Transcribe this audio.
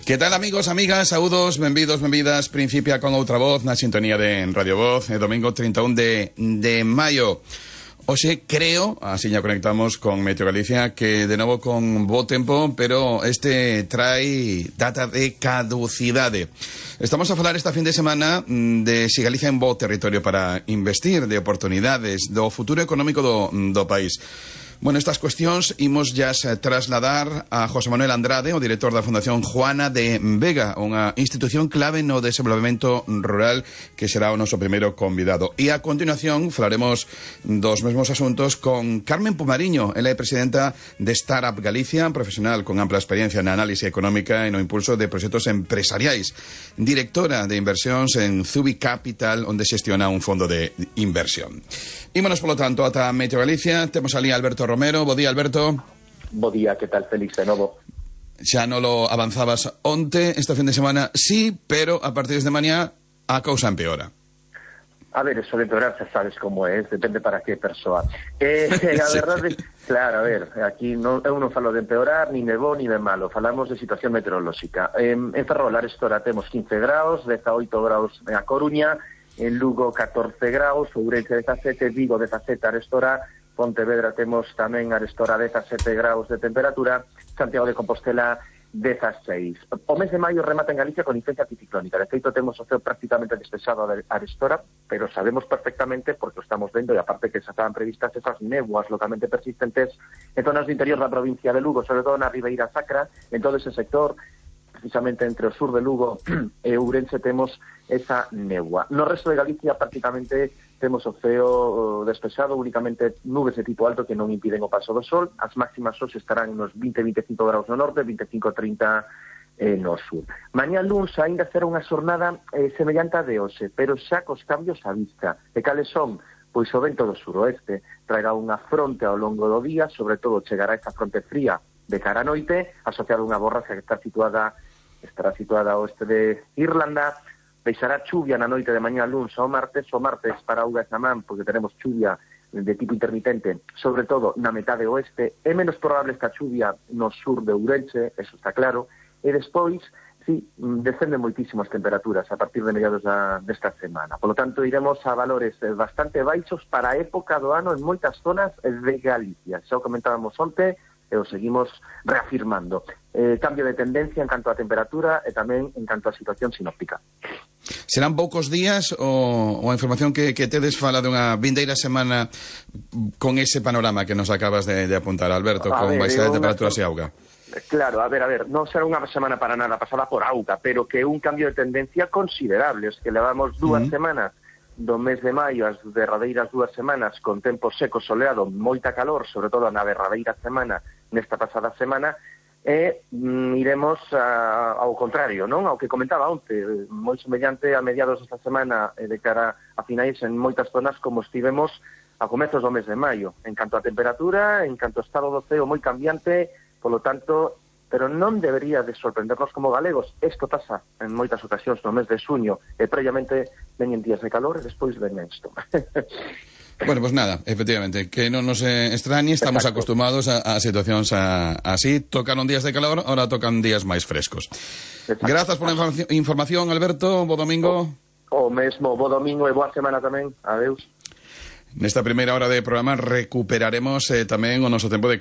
Que tal, amigos, amigas, saúdos, benvidos, benvidas. Principia con outra voz na sintonía de Radio Voz, domingo 31 de maio. Hoxe creo, así ya conectamos con Meteo Galicia, que de novo con bo tempo, pero este trae data de caducidade. Estamos a falar esta fin de semana de si Galicia é un bo territorio para investir, de oportunidades, do futuro económico do país. Bueno, estas cuestións imos ya trasladar a José Manuel Andrade, o director da Fundación Juana de Vega, unha institución clave no desenvolvemento rural, que será o noso primeiro convidado. E a continuación falaremos dos mesmos asuntos con Carmen Pumariño. Ela é presidenta de Startup Galicia, profesional con ampla experiencia na análise económica e no impulso de proxectos empresariais. Directora de inversións en Zubi Capital, onde xestiona un fondo de inversión. Ímonos, polo tanto, ata Meteo Galicia. Temos ali a Alberto Romero. Bo día, Alberto. Bo día, que tal, Félix, de novo? Xa non lo avanzabas onte, esta fin de semana sí, pero a partir de mañá a cousa empeora. A ver, eso de empeorar xa sabes como é, depende para que persoa. A verdade, claro, a ver, aquí eu non falo de empeorar, ni de bo, ni de malo, falamos de situación meteorolóxica. En Ferrol, Arestora, temos 15 graus, 18 graus a Coruña, en Lugo 14 graus, Ourense 17, Vigo 17, Arestora, Pontevedra temos tamén Arestora 17 graus de temperatura, Santiago de Compostela 16. O mes de maio remata en Galicia con influencia anticiclónica. De feito, temos o ceo prácticamente despexado a Arestora, pero sabemos perfectamente, porque o estamos vendo, e aparte que xa estaban previstas esas néboas localmente persistentes en zonas do interior da provincia de Lugo, sobre todo na Ribeira Sacra, en todo ese sector, precisamente entre o sur de Lugo e Ourense, temos esa néboa. No resto de Galicia prácticamente temos o ceo despexado, únicamente nubes de tipo alto que non impiden o paso do sol. As máximas hoxe estarán nos 20-25 graus no norte, 25-30 no sur. Mañá luns ainda será unha xornada semellante a de hoxe, pero xa cos cambios á vista. E cales son? Pois o vento do suroeste traerá unha fronte ao longo do día, sobre todo chegará esta fronte fría de cara a noite, asociada a unha borrasca que estará situada ao oeste de Irlanda. Deixará chuvia na noite de mañá luns ao martes para Auga e Samán, porque teremos chuvia de tipo intermitente, sobre todo na metade oeste. É menos probable esta chuvia no sur de Ourense, eso está claro, e despois, sí, descenden moitísimo as temperaturas a partir de mediados desta semana. Por lo tanto, iremos a valores bastante baixos para a época do ano en moitas zonas de Galicia. Xa o comentábamos onte, e o seguimos reafirmando. Cambio de tendencia en canto a temperatura e tamén en canto a situación sinóptica. Serán poucos días ou a información que tedes fala dunha vindeira semana con ese panorama que nos acabas de apuntar, Alberto, con baixa de temperaturas e auga? Claro, a ver, non será unha semana para nada pasada por auga, pero que un cambio de tendencia considerable. Es que levamos dúas semanas do mes de maio, as derradeiras 2 semanas con tempo seco, soleado, moita calor, sobre todo na derradeira semana, nesta pasada semana, e iremos ao contrario, non? Ao que comentaba onte, moi semellante a mediados desta semana de cara a finais en moitas zonas como estivemos a comezos do mes de maio, en canto a temperatura, en canto a estado do ceo moi cambiante, polo tanto, pero non debería de sorprendernos como galegos. Isto pasa en moitas ocasións no mes de xuño, e previamente veñen días de calor e despois ven isto. Bueno, pues nada, efectivamente, que non nos extrañe, estamos acostumados a situacións así. Tocaron días de calor, ahora tocan días máis frescos. Grazas pola información, Alberto, bo domingo. O mesmo, bo domingo e boa semana tamén. Adeus. Nesta primeira hora de programa recuperaremos tamén o noso tempo de